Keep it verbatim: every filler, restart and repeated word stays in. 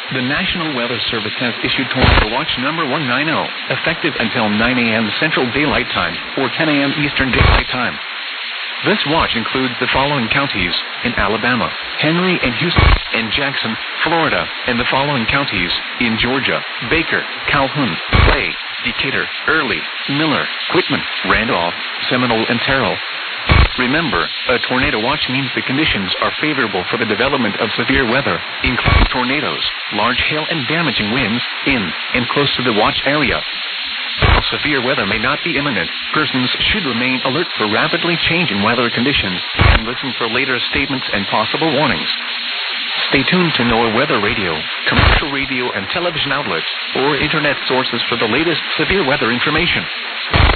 The National Weather Service has issued Tornado Watch number one ninety, effective until nine a.m. Central Daylight Time or ten a.m. Eastern Daylight Time. This watch includes the following counties in Alabama: Henry and Houston, and Jackson, Florida, and the following counties in Georgia: Baker, Calhoun, Clay, Decatur, Early, Miller, Quitman, Randolph, Seminole, and Terrell. Remember, a tornado watch means the conditions are favorable for the development of severe weather, including tornadoes, large hail, and damaging winds in and close to the watch area. While severe weather may not be imminent, persons should remain alert for rapidly changing weather conditions and listen for later statements and possible warnings. Stay tuned to NOAA Weather Radio, commercial radio and television outlets, or internet sources for the latest severe weather information.